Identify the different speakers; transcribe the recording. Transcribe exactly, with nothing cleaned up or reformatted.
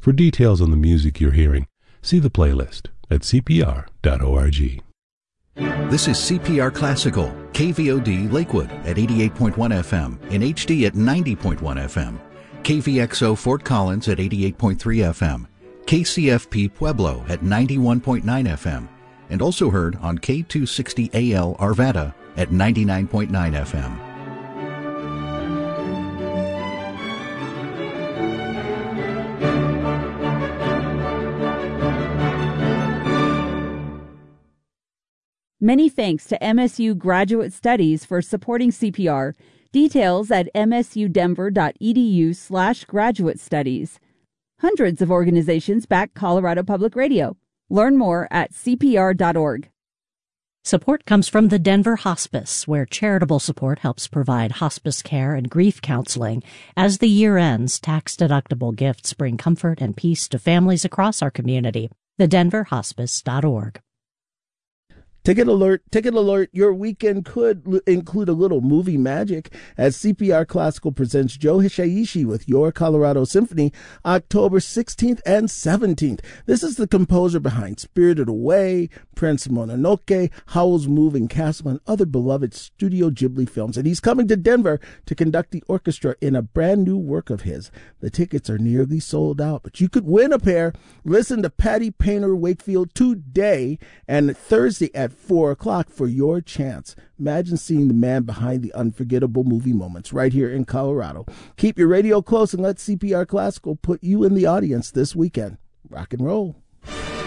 Speaker 1: For details on the music you're hearing, see the playlist at c p r dot org.
Speaker 2: This is C P R Classical, K V O D Lakewood at eighty-eight point one F M, in H D at ninety point one F M, K V X O Fort Collins at eighty-eight point three F M, K C F P Pueblo at ninety-one point nine F M, and also heard on K two sixty A L Arvada at ninety-nine point nine F M.
Speaker 3: Many thanks to M S U Graduate Studies for supporting C P R. Details at m s u denver dot e d u slash graduate studies. Hundreds of organizations back Colorado Public Radio. Learn more at c p r dot org.
Speaker 4: Support comes from the Denver Hospice, where charitable support helps provide hospice care and grief counseling. As the year ends, tax-deductible gifts bring comfort and peace to families across our community. the denver hospice dot org.
Speaker 5: Ticket alert, ticket alert, your weekend could l- include a little movie magic as C P R Classical presents Joe Hisaishi with Your Colorado Symphony October sixteenth and seventeenth. This is the composer behind Spirited Away, Prince Mononoke, Howl's Moving Castle, and other beloved Studio Ghibli films. And he's coming to Denver to conduct the orchestra in a brand new work of his. The tickets are nearly sold out, but you could win a pair. Listen to Patty Painter Wakefield today and Thursday at four o'clock for your chance. Imagine seeing the man behind the unforgettable movie moments right here in Colorado. Keep your radio close and let C P R Classical put you in the audience this weekend. Rock and roll.